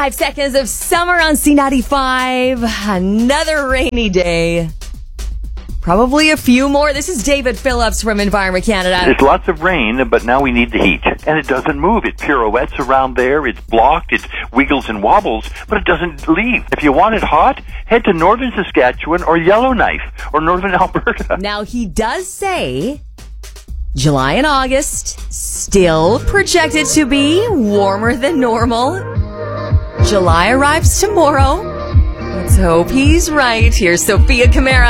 5 seconds of summer on C95. Another rainy day. Probably a few more. This is David Phillips from Environment Canada. There's lots of rain, but now we need the heat. And it doesn't move. It pirouettes around there. It's blocked. It wiggles and wobbles, but it doesn't leave. If you want it hot, head to northern Saskatchewan or Yellowknife or northern Alberta. Now, he does say July and August still projected to be warmer than normal. July arrives tomorrow. Let's hope he's right. Here's Sophia Camara.